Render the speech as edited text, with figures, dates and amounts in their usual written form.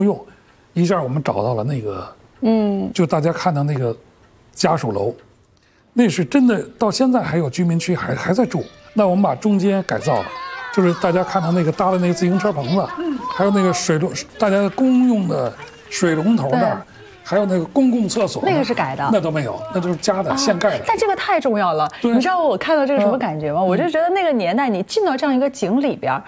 用，一下我们找到了那个，就大家看到那个家属楼，那是真的，到现在还有居民区还在住。那我们把中间改造了，就是大家看到那个搭的那个自行车棚子，还有那个水龙，大家公用的水龙头那儿。还有那个公共厕所， 那个是改的， 那都没有，那都是加的，现盖的。 但这个太重要了，你知道我看到这个什么感觉吗？我就觉得那个年代，你进到这样一个井里边，